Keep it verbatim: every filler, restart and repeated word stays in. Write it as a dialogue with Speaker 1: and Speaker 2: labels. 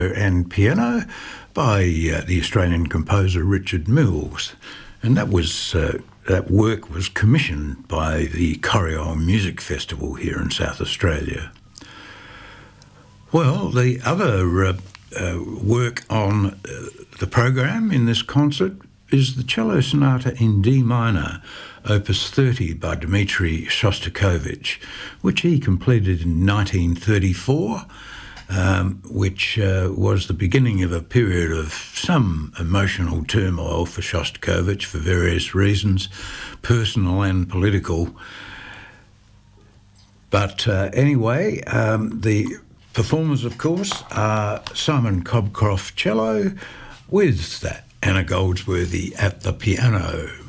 Speaker 1: and piano by uh, the Australian composer Richard Mills, and that was uh, that work was commissioned by the Corriol Music Festival here in South Australia. Well, the other uh, uh, work on uh, the program in this concert is the Cello Sonata in D minor, Opus thirty by Dmitri Shostakovich, which he completed in nineteen thirty-four, um, which uh, was the beginning of a period of some emotional turmoil for Shostakovich for various reasons, personal and political. But uh, anyway, um, the performers, of course, are Simon Cobcroft cello with that Anna Goldsworthy at the piano.